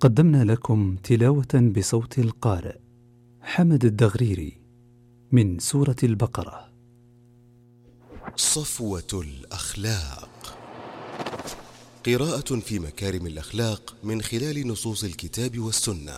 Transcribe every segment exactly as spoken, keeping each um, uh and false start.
قدمنا لكم تلاوة بصوت القارئ حمد الدغريري من سورة البقرة. صفوة الأخلاق، قراءة في مكارم الأخلاق من خلال نصوص الكتاب والسنة.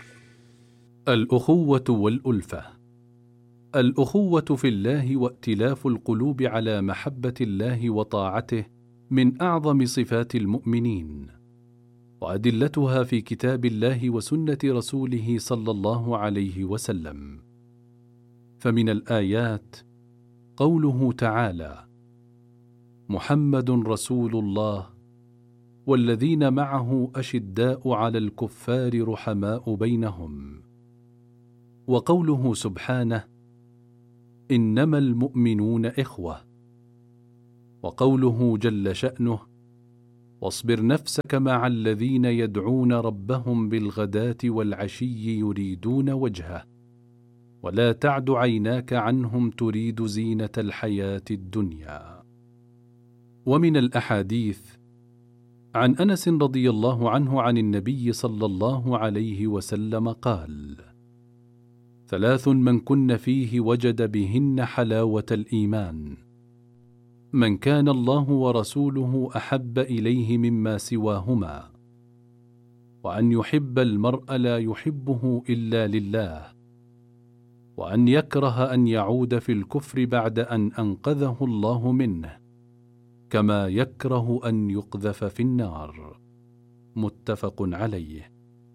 الأخوة والألفة. الأخوة في الله وائتلاف القلوب على محبة الله وطاعته من أعظم صفات المؤمنين، وأدلتها في كتاب الله وسنة رسوله صلى الله عليه وسلم. فمن الآيات قوله تعالى: محمد رسول الله والذين معه أشداء على الكفار رحماء بينهم. وقوله سبحانه: إنما المؤمنون إخوة. وقوله جل شأنه: واصبر نفسك مع الذين يدعون ربهم بالغداة والعشي يريدون وجهه ولا تعد عيناك عنهم تريد زينة الحياة الدنيا. ومن الأحاديث عن أنس رضي الله عنه عن النبي صلى الله عليه وسلم قال: ثلاث من كن فيه وجد بهن حلاوة الإيمان: من كان الله ورسوله أحب إليه مما سواهما، وأن يحب المرء لا يحبه إلا لله، وأن يكره أن يعود في الكفر بعد أن أنقذه الله منه، كما يكره أن يقذف في النار. متفق عليه.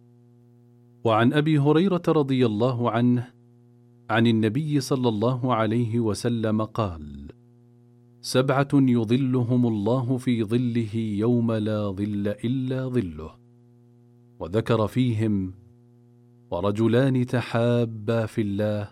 وعن أبي هريرة رضي الله عنه عن النبي صلى الله عليه وسلم قال: سبعة يظلهم الله في ظله يوم لا ظل إلا ظله. وذكر فيهم: ورجلان تحابا في الله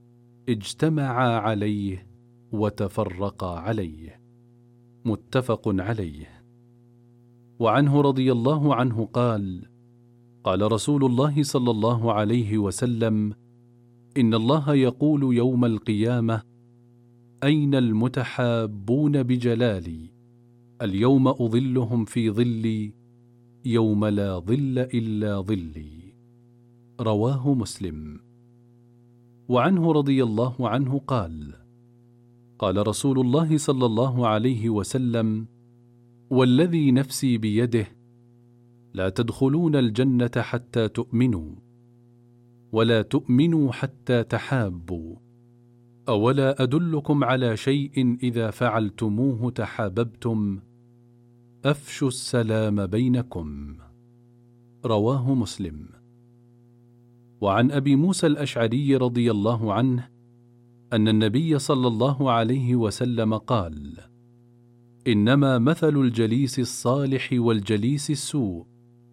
اجتمعا عليه وتفرقا عليه. متفق عليه. وعنه رضي الله عنه قال: قال رسول الله صلى الله عليه وسلم: إن الله يقول يوم القيامة: أين المتحابون بجلالي؟ اليوم أظلهم في ظلي يوم لا ظل إلا ظلي. رواه مسلم. وعنه رضي الله عنه قال: قال رسول الله صلى الله عليه وسلم: والذي نفسي بيده لا تدخلون الجنة حتى تؤمنوا، ولا تؤمنوا حتى تحابوا. أولا أدلكم على شيء إذا فعلتموه تحاببتم؟ أفشوا السلام بينكم. رواه مسلم. وعن أبي موسى الأشعري رضي الله عنه أن النبي صلى الله عليه وسلم قال: إنما مثل الجليس الصالح والجليس السوء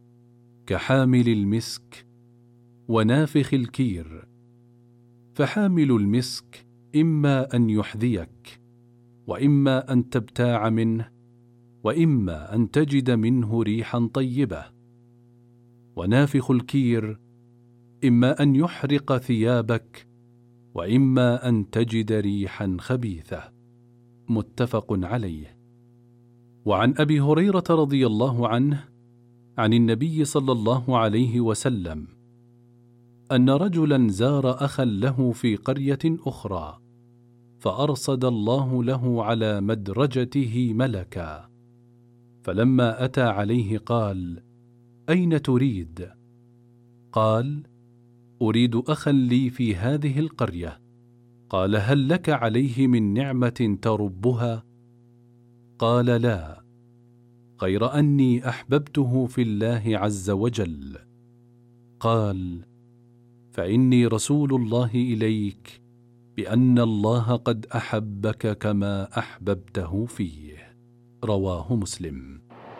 كحامل المسك ونافخ الكير، فحامل المسك إما أن يحذيك، وإما أن تبتاع منه، وإما أن تجد منه ريحا طيبة، ونافخ الكير إما أن يحرق ثيابك، وإما أن تجد ريحا خبيثة. متفق عليه. وعن أبي هريرة رضي الله عنه عن النبي صلى الله عليه وسلم أن رجلا زار أخا له في قرية أخرى، فأرصد الله له على مدرجته ملكا، فلما أتى عليه قال: أين تريد؟ قال: أريد أخا لي في هذه القرية. قال: هل لك عليه من نعمة تربها؟ قال: لا، غير أني أحببته في الله عز وجل. قال: فإني رسول الله إليك بأن الله قد أحبك كما أحببته فيه. رواه مسلم.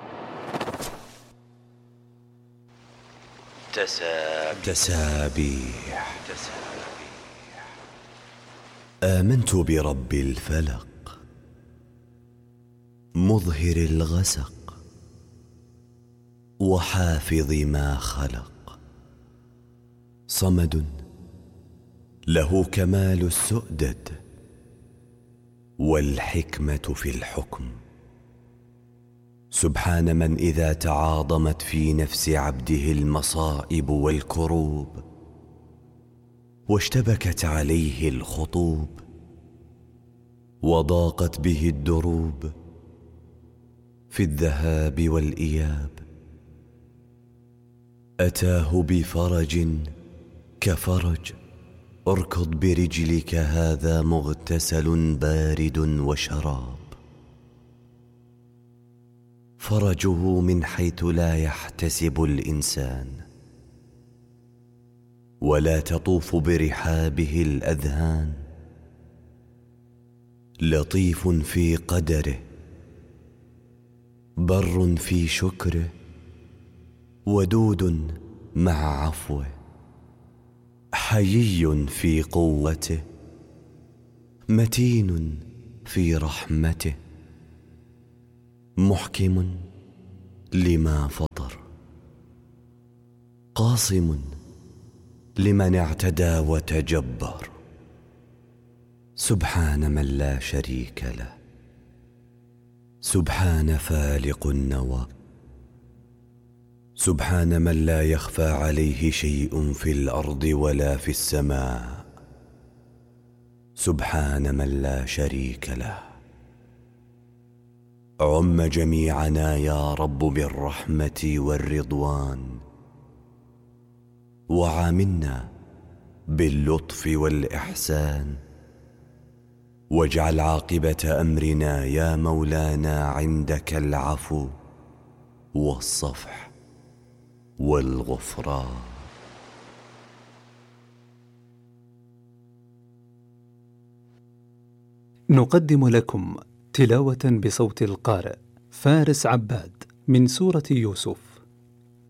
تسابيح. آمنت برب الفلق مظهر الغسق وحافظ ما خلق، صمد له كمال السؤدد والحكمة في الحكم، سبحان من إذا تعاظمت في نفس عبده المصائب والكروب واشتبكت عليه الخطوب وضاقت به الدروب في الذهاب والإياب، أتاه بفرج كفرج اركض برجلك هذا مغتسل بارد وشراب. فرجه من حيث لا يحتسب الإنسان، ولا تطوف برحابه الأذهان. لطيف في قدره، بر في شكره، ودود مع عفوه، حيي في قوته، متين في رحمته، محكم لما فطر، قاصم لمن اعتدى وتجبر. سبحان من لا شريك له، سبحان فالق النوى، سبحان من لا يخفى عليه شيء في الأرض ولا في السماء، سبحان من لا شريك له. عم جميعنا يا رب بالرحمة والرضوان، وعاملنا باللطف والإحسان، واجعل عاقبة أمرنا يا مولانا عندك العفو والصفح والغفران. نقدم لكم تلاوة بصوت القارئ فارس عباد من سورة يوسف.